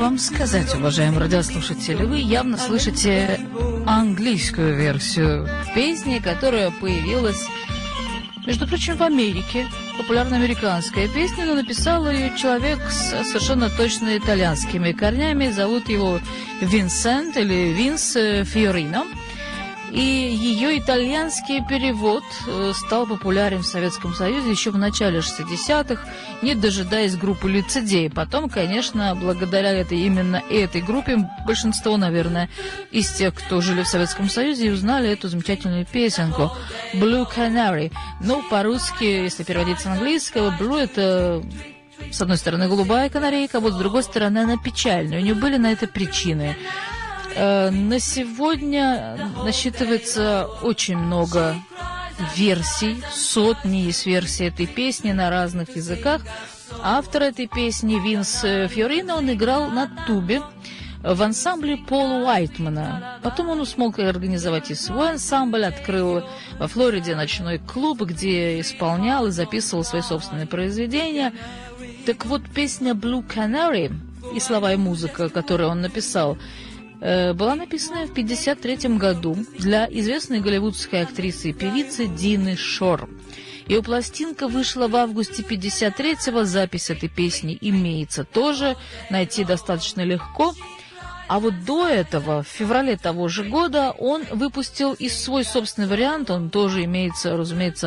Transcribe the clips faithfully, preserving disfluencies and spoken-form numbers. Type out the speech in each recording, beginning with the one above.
вам сказать, уважаемые радиослушатели, вы явно слышите английскую версию песни, которая появилась, между прочим, в Америке. Популярная американская песня, но написал ее человек с совершенно точно итальянскими корнями. Зовут его Винсент или Винс Фиорино. И ее итальянский перевод стал популярен в Советском Союзе еще в начале шестидесятых, не дожидаясь группы «Лицедей». Потом, конечно, благодаря этой, именно этой группе, большинство, наверное, из тех, кто жили в Советском Союзе, и узнали эту замечательную песенку «Blue Canary». Ну, по-русски, если переводить с английского, «blue» — это, с одной стороны, голубая канарейка, а вот с другой стороны, она печальная. У нее были на это причины. На сегодня насчитывается очень много версий, сотни есть версий этой песни на разных языках. Автор этой песни Винс Фиорино, он играл на тубе в ансамбле Пола Уайтмана. Потом он смог организовать и свой ансамбль, открыл во Флориде ночной клуб, где исполнял и записывал свои собственные произведения. Так вот, песня «Blue Canary» и слова и музыка, которую он написал, была написана в пятьдесят третьем году для известной голливудской актрисы и певицы Дины Шор. Ее пластинка вышла в августе пятьдесят третьего, запись этой песни имеется тоже, найти достаточно легко. А вот до этого, в феврале того же года, он выпустил и свой собственный вариант, он тоже имеется, разумеется,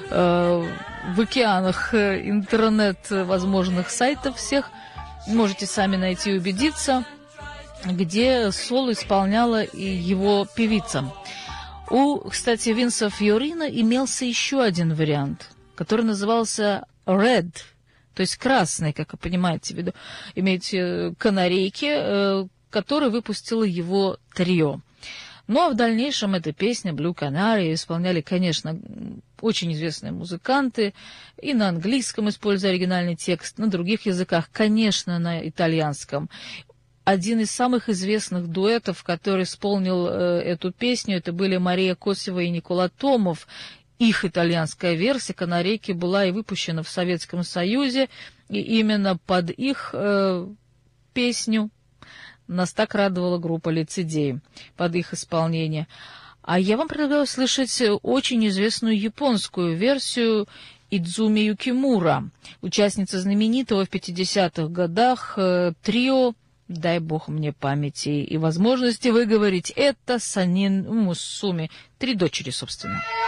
в океанах интернет-возможных сайтов всех, можете сами найти и убедиться, где соло исполняла и его певица. У, кстати, Винса Фиорино имелся еще один вариант, который назывался «Red», то есть красный, как вы понимаете, в виду, имеете канарейки, который выпустило его трио. Ну а в дальнейшем эта песня «Blue Canary» исполняли, конечно, очень известные музыканты, и на английском, используя оригинальный текст, на других языках, конечно, на итальянском. Один из самых известных дуэтов, который исполнил э, эту песню, это были Мария Косева и Никола Томов. Их итальянская версия «Канарейки» была и выпущена в Советском Союзе, и именно под их э, песню нас так радовала группа «Лицедей», под их исполнение. А я вам предлагаю слышать очень известную японскую версию Идзуми Юкимура, участница знаменитого в пятидесятых годах э, трио, дай бог мне памяти и возможности выговорить, это Санин Мусуми, три дочери, собственно.